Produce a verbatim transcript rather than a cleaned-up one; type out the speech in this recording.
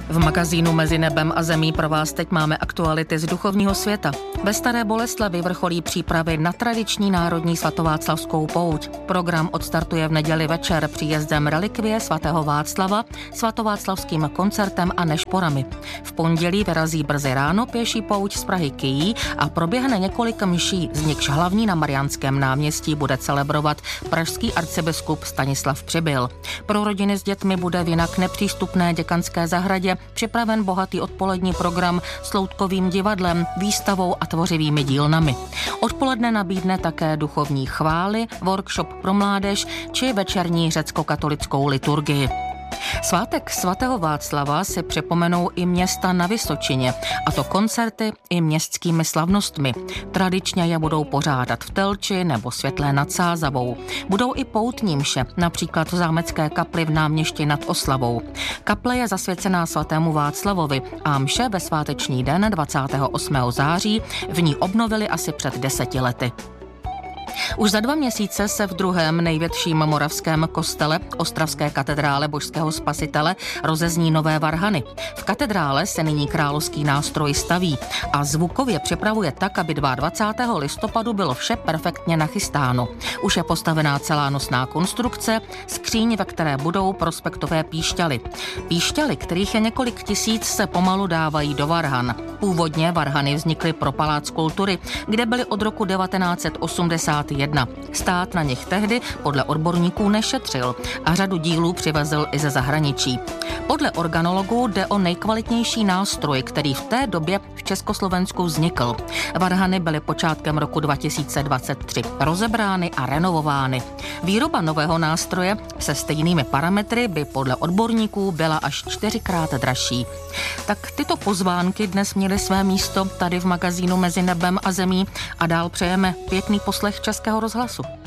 V magazínu Mezi nebem a zemí pro vás teď máme aktuality z duchovního světa. Ve Staré Boleslavi vrcholí přípravy na tradiční národní svatováclavskou pouť. Program odstartuje v neděli večer příjezdem relikvie svatého Václava, svatováclavským koncertem a nešporami. V pondělí vyrazí brzy ráno pěší pouť z Prahy Kyjí a proběhne několik mší, z nichž hlavní na Mariánském náměstí bude celebrovat pražský arcibiskup Stanislav Přibyl. Pro rodiny s dětmi bude v jinak nepřístupné děkanské zahradě připraven bohatý odpolední program s loutkovým divadlem, výstavou a tvořivými dílnami. Odpoledne nabídne také duchovní chvály, workshop pro mládež či večerní řecko-katolickou liturgii. Svátek svatého Václava si připomenou i města na Vysočině, a to koncerty i městskými slavnostmi. Tradičně je budou pořádat v Telči nebo Světlé nad Sázavou. Budou i poutní mše, například v zámecké kapli v Náměšti nad Oslavou. Kaple je zasvěcená svatému Václavovi a mše ve sváteční den dvacátého osmého září v ní obnovili asi před deseti lety. Už za dva měsíce se v druhém největším moravském kostele, ostravské katedrále Božského spasitele, rozezní nové varhany. V katedrále se nyní královský nástroj staví a zvukově připravuje tak, aby dvacátého druhého listopadu bylo vše perfektně nachystáno. Už je postavená celá nosná konstrukce, skříň, ve které budou prospektové píšťaly. Píšťaly, kterých je několik tisíc, se pomalu dávají do varhan. Původně varhany vznikly pro Palác kultury, kde byly od roku devatenáct set osmdesát jedna. Stát na nich tehdy podle odborníků nešetřil a řadu dílů přivezl i ze zahraničí. Podle organologů jde o nejkvalitnější nástroj, který v té době v Československu vznikl. Varhany byly počátkem roku dva tisíce dvacet tři rozebrány a renovovány. Výroba nového nástroje se stejnými parametry by podle odborníků byla až čtyřikrát dražší. Tak tyto pozvánky dnes měly své místo tady v magazínu Mezi nebem a zemí a dál přejeme pěkný poslech Českého rozhlasu.